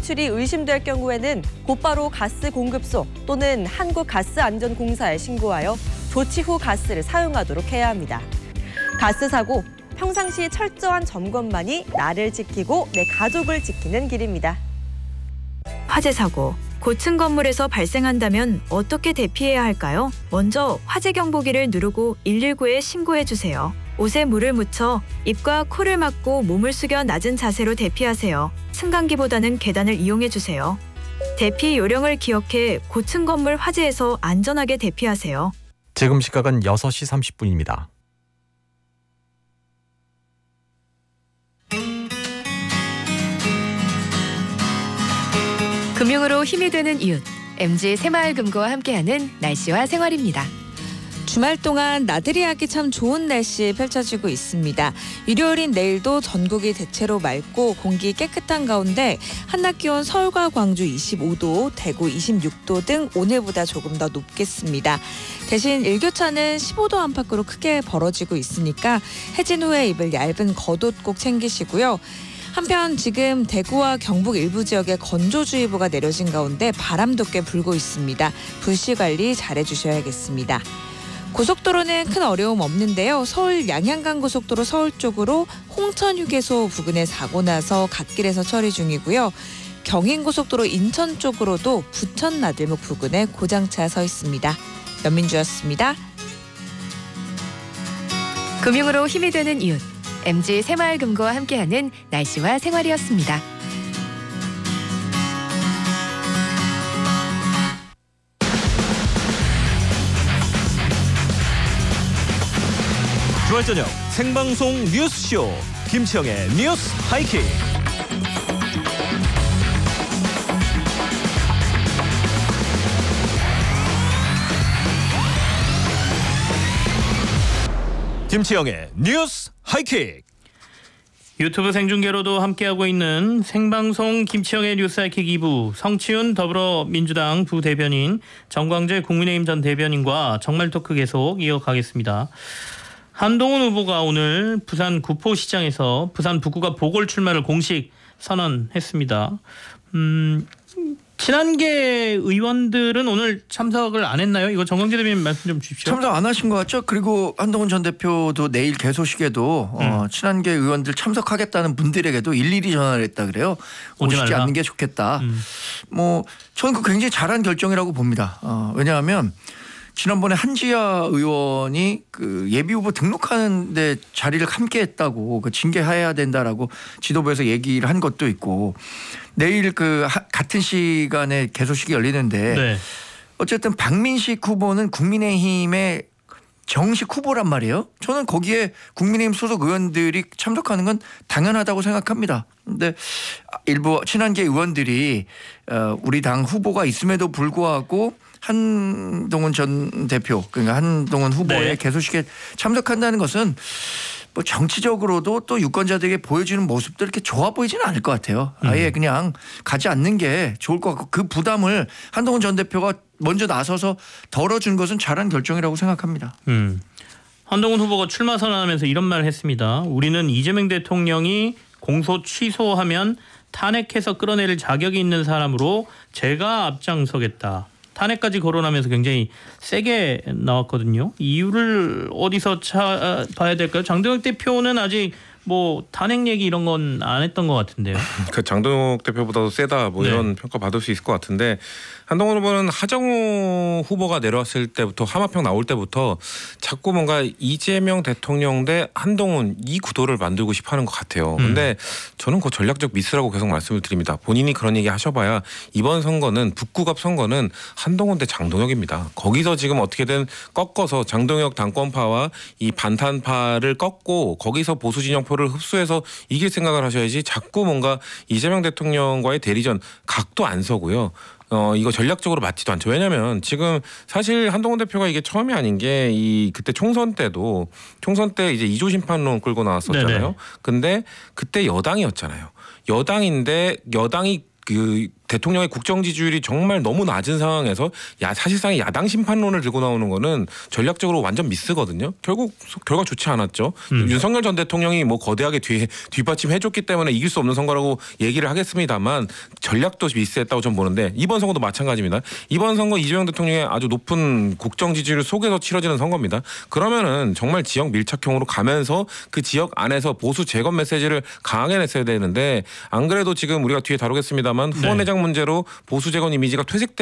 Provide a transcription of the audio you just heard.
배출이 의심될 경우에는 곧바로 가스 공급소 또는 한국가스안전공사에 신고하여 조치 후 가스를 사용하도록 해야 합니다. 가스 사고, 평상시 철저한 점검만이 나를 지키고 내 가족을 지키는 길입니다. 화재 사고, 고층 건물에서 발생한다면 어떻게 대피해야 할까요? 먼저 화재 경보기를 누르고 119에 신고해 주세요. 옷에 물을 묻혀 입과 코를 막고 몸을 숙여 낮은 자세로 대피하세요. 승강기보다는 계단을 이용해 주세요. 대피 요령을 기억해 고층 건물 화재에서 안전하게 대피하세요. 지금 시각은 6시 30분입니다. 금융으로 힘이 되는 이웃, MG 새마을금고와 함께하는 날씨와 생활입니다. 주말 동안 나들이 하기 참 좋은 날씨 펼쳐지고 있습니다. 일요일인 내일도 전국이 대체로 맑고 공기 깨끗한 가운데 한낮 기온 서울과 광주 25도, 대구 26도 등 오늘보다 조금 더 높겠습니다. 대신 일교차는 15도 안팎으로 크게 벌어지고 있으니까 해진 후에 입을 얇은 겉옷 꼭 챙기시고요. 한편 지금 대구와 경북 일부 지역에 건조주의보가 내려진 가운데 바람도 꽤 불고 있습니다. 불씨 관리 잘해주셔야겠습니다. 고속도로는 큰 어려움 없는데요. 서울 양양간 고속도로 서울 쪽으로 홍천휴게소 부근에 사고 나서 갓길에서 처리 중이고요. 경인고속도로 인천 쪽으로도 부천 나들목 부근에 고장차 서 있습니다. 연민주였습니다. 금융으로 힘이 되는 이웃, MG 새마을금고와 함께하는 날씨와 생활이었습니다. 주말 저녁 생방송 뉴스쇼 김치영의 뉴스 하이킥. 김치영의 뉴스 하이킥. 유튜브 생중계로도 함께하고 있는 생방송 김치영의 뉴스 하이킥 2부, 성치훈 더불어민주당 부대변인, 정광재 국민의힘 전 대변인과 정말 토크 계속 이어가겠습니다. 한동훈 후보가 오늘 부산 구포시장에서 부산 북구가 보궐 출마를 공식 선언했습니다. 친한계 의원들은 오늘 참석을 안 했나요? 이거 정광재 대변인 말씀 좀 주십시오. 참석 안 하신 것 같죠? 그리고 한동훈 전 대표도 내일 개소식에도 친한계 의원들 참석하겠다는 분들에게도 일일이 전화를 했다 그래요. 오시지 않는 게 좋겠다. 뭐 저는 그 굉장히 잘한 결정이라고 봅니다. 왜냐하면 지난번에 한지아 의원이 그 예비 후보 등록하는데 자리를 함께했다고 그 징계해야 된다라고 지도부에서 얘기를 한 것도 있고, 내일 그 같은 시간에 개소식이 열리는데 네. 어쨌든 박민식 후보는 국민의힘의 정식 후보란 말이에요. 저는 거기에 국민의힘 소속 의원들이 참석하는 건 당연하다고 생각합니다. 근데 일부 친한계 의원들이 우리 당 후보가 있음에도 불구하고 한동훈 전 대표, 그러니까 한동훈 후보의 네. 개소식에 참석한다는 것은 뭐 정치적으로도 또 유권자들에게 보여주는 모습도 이렇게 좋아 보이지는 않을 것 같아요. 아예 그냥 가지 않는 게 좋을 것 같고, 그 부담을 한동훈 전 대표가 먼저 나서서 덜어준 것은 잘한 결정이라고 생각합니다. 한동훈 후보가 출마 선언하면서 이런 말을 했습니다. 우리는 이재명 대통령이 공소 취소하면 탄핵해서 끌어내릴 자격이 있는 사람으로 제가 앞장서겠다. 탄핵까지 거론하면서 굉장히 세게 나왔거든요. 이유를 어디서 봐야 될까요? 장동혁 대표는 아직 뭐 탄핵 얘기 이런 건 안 했던 것 같은데요. 그 장동혁 대표보다도 세다 뭐 이런 평가 받을 수 있을 것 같은데, 한동훈 후보는 하정우 후보가 내려왔을 때부터 하마평 나올 때부터 자꾸 뭔가 이재명 대통령 대 한동훈 이 구도를 만들고 싶어하는 것 같아요. 근데 저는 그 전략적 미스라고 계속 말씀을 드립니다. 본인이 그런 얘기 하셔봐야 이번 선거는 북구갑 선거는 한동훈 대 장동혁입니다. 거기서 지금 어떻게든 꺾어서 장동혁 당권파와 이 반탄파를 꺾고 거기서 보수 진영표를 흡수해서 이길 생각을 하셔야지, 자꾸 뭔가 이재명 대통령과의 대리전 각도 안 서고요. 이거 전략적으로 맞지도 않죠. 왜냐하면 지금 사실 한동훈 대표가 이게 처음이 아닌 게 그때 총선 때 이제 이조 심판론 끌고 나왔었잖아요. 네네. 근데 그때 여당이었잖아요. 여당인데 여당이 그 대통령의 국정 지지율이 정말 너무 낮은 상황에서 사실상 야당 심판론을 들고 나오는 거는 전략적으로 완전 미스거든요. 결국 결과 좋지 않았죠. 윤석열 전 대통령이 뭐 거대하게 뒷받침해줬기 때문에 이길 수 없는 선거라고 얘기를 하겠습니다만 전략도 미스했다고 저는 보는데 이번 선거도 마찬가지입니다. 이번 선거 이재명 대통령의 아주 높은 국정 지지율 속에서 치러지는 선거입니다. 그러면은 정말 지역 밀착형으로 가면서 그 지역 안에서 보수 재건 메시지를 강하게 냈어야 되는데 안 그래도 지금 우리가 뒤에 다루겠습니다만 후원회장 문제로 보수 재건 이미지가 퇴색돼